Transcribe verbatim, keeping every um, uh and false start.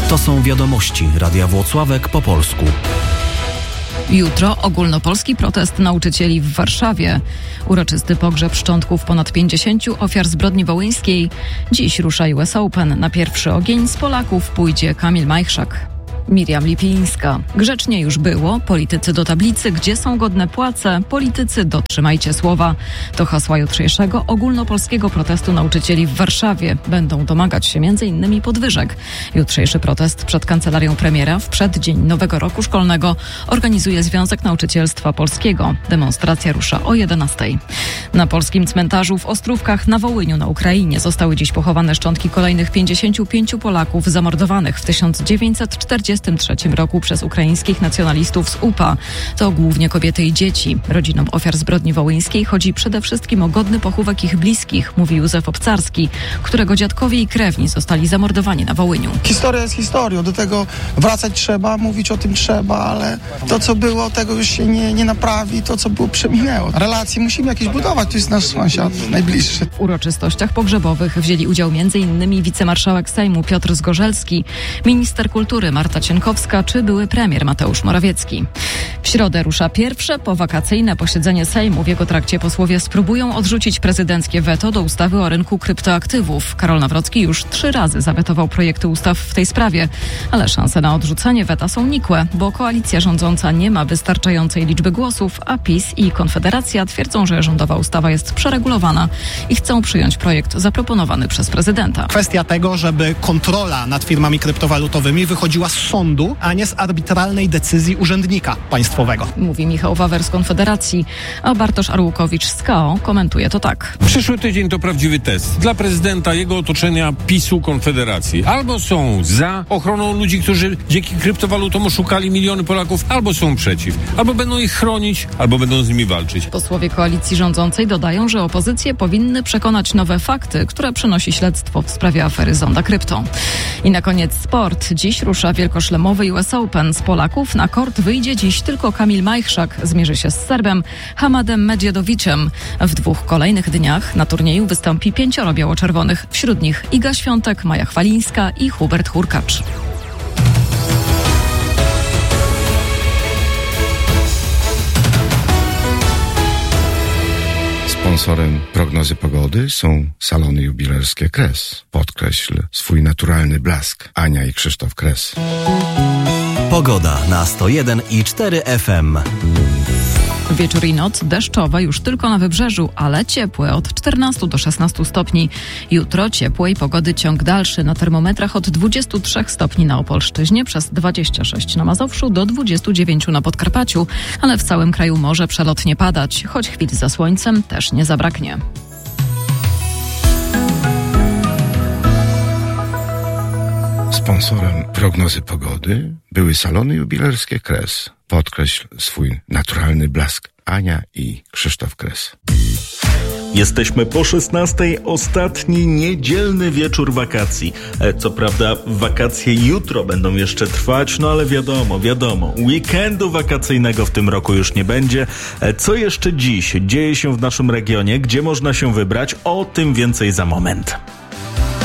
To są wiadomości Radia Włocławek po polsku. Jutro ogólnopolski protest nauczycieli w Warszawie. Uroczysty pogrzeb szczątków ponad pięćdziesięciu ofiar zbrodni wołyńskiej. Dziś rusza U S Open. Na pierwszy ogień z Polaków pójdzie Kamil Majchrzak. Miriam Lipińska. Grzecznie już było. Politycy do tablicy, gdzie są godne płace. Politycy dotrzymajcie słowa. To hasła jutrzejszego ogólnopolskiego protestu nauczycieli w Warszawie. Będą domagać się między innymi podwyżek. Jutrzejszy protest przed kancelarią premiera w przeddzień nowego roku szkolnego organizuje Związek Nauczycielstwa Polskiego. Demonstracja rusza o jedenastej. Na polskim cmentarzu w Ostrówkach na Wołyniu na Ukrainie zostały dziś pochowane szczątki kolejnych pięćdziesięciu pięciu Polaków zamordowanych w tysiąc dziewięćset czterdziestym trzecim roku przez ukraińskich nacjonalistów z U P A. To głównie kobiety i dzieci. Rodzinom ofiar zbrodni wołyńskiej chodzi przede wszystkim o godny pochówek ich bliskich, mówi Józef Obcarski, którego dziadkowie i krewni zostali zamordowani na Wołyniu. Historia jest historią, do tego wracać trzeba, mówić o tym trzeba, ale to, co było, tego już się nie, nie naprawi, to, co było, przeminęło. Relacje musimy jakieś budować, to jest nasz sąsiad najbliższy. W uroczystościach pogrzebowych wzięli udział między innymi wicemarszałek Sejmu Piotr Zgorzelski, minister kultury Marta Cienkowska czy były premier Mateusz Morawiecki. W środę rusza pierwsze powakacyjne posiedzenie Sejmu. W jego trakcie posłowie spróbują odrzucić prezydenckie weto do ustawy o rynku kryptoaktywów. Karol Nawrocki już trzy razy zawetował projekty ustaw w tej sprawie, ale szanse na odrzucenie weta są nikłe, bo koalicja rządząca nie ma wystarczającej liczby głosów, a PiS i Konfederacja twierdzą, że rządowa ustawa jest przeregulowana i chcą przyjąć projekt zaproponowany przez prezydenta. Kwestia tego, żeby kontrola nad firmami kryptowalutowymi wychodziła z sądu, a nie z arbitralnej decyzji urzędnika państwowego. Mówi Michał Wawer z Konfederacji, a Bartosz Arłukowicz z K O komentuje to tak. Przyszły tydzień to prawdziwy test dla prezydenta, jego otoczenia, PiSu, Konfederacji. Albo są za ochroną ludzi, którzy dzięki kryptowalutom oszukali miliony Polaków, albo są przeciw. Albo będą ich chronić, albo będą z nimi walczyć. Posłowie koalicji rządzącej dodają, że opozycje powinny przekonać nowe fakty, które przynosi śledztwo w sprawie afery Zonda Krypto. I na koniec sport. Dziś rusza wielkoszlemowy U S Open. Z Polaków na kort wyjdzie dziś tylko Kamil Majchrzak. Zmierzy się z Serbem Hamadem Medjedoviczem. W dwóch kolejnych dniach na turnieju wystąpi pięcioro biało-czerwonych. Wśród nich Iga Świątek, Maja Chwalińska i Hubert Hurkacz. Sponsorem prognozy pogody są salony jubilerskie Kres. Podkreśl swój naturalny blask. Ania i Krzysztof Kres. Pogoda na sto jeden i cztery F M. Wieczór i noc deszczowe już tylko na wybrzeżu, ale ciepłe od czternastu do szesnastu stopni. Jutro ciepłej pogody ciąg dalszy na termometrach od dwudziestu trzech stopni na Opolszczyźnie, przez dwadzieścia sześć na Mazowszu do dwudziestu dziewięciu na Podkarpaciu, ale w całym kraju może przelotnie padać, choć chwil za słońcem też nie zabraknie. Sponsorem prognozy pogody były salony jubilerskie Kres. Podkreśl swój naturalny blask. Ania i Krzysztof Kres. Jesteśmy po szesnastej, ostatni niedzielny wieczór wakacji. Co prawda wakacje jutro będą jeszcze trwać, no ale wiadomo, wiadomo, weekendu wakacyjnego w tym roku już nie będzie. Co jeszcze dziś dzieje się w naszym regionie, gdzie można się wybrać? O tym więcej za moment.